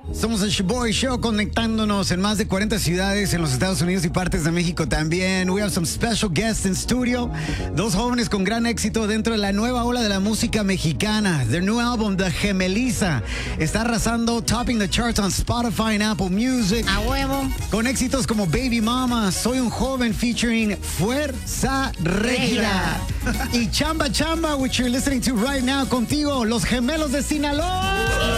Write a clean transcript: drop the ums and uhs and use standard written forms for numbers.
Somos el Shoboy Show, conectándonos en más de 40 ciudades en los Estados Unidos y partes de México también. We have some special guests in studio. Dos jóvenes con gran éxito dentro de la nueva ola de la música mexicana. Their new album, The Gemeliza, está arrasando, topping the charts on Spotify and Apple Music. A huevo. Con éxitos como Baby Mama, Soy un Joven featuring Fuerza Régida. Y Chamba Chamba, which you're listening to right now, contigo, Los Gemelos de Sinaloa.